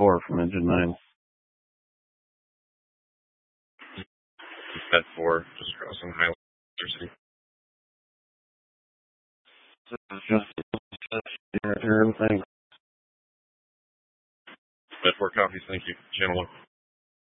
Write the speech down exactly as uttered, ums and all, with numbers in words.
four from engine nine. Med four, just crossing Highland City. Just your turn, thanks. Med four copies, thank you. Channel one.